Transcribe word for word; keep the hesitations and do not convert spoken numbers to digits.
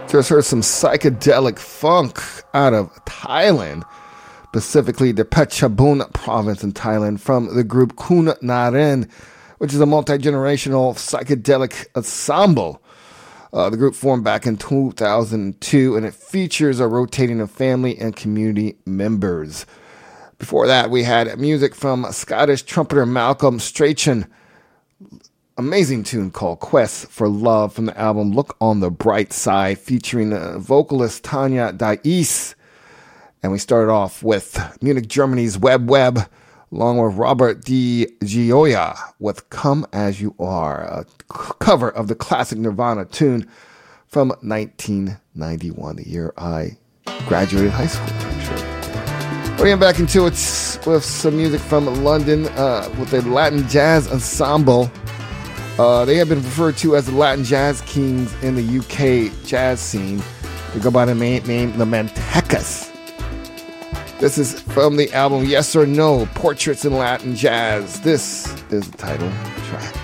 Just heard some psychedelic funk out of Thailand, specifically the Phetchabun province in Thailand, from the group Kun Naren, which is a multi-generational psychedelic ensemble. Uh, the group formed back in two thousand two, and it features a rotating of family and community members. Before that, we had music from Scottish trumpeter Malcolm Strachan. Amazing tune called Quest for Love from the album Look on the Bright Side, featuring uh, vocalist Tanya Dais. And we started off with Munich, Germany's Web Web, along with Robert Di Gioia with Come As You Are, a c- cover of the classic Nirvana tune from nineteen ninety-one, the year I graduated high school, I'm sure. We're getting back into it with some music from London uh, with the Latin Jazz Ensemble. Uh, they have been referred to as the Latin Jazz Kings in the U K jazz scene. They go by the name, name the Mantecas. This is from the album Yes or No, Portraits in Latin Jazz. This is the title track.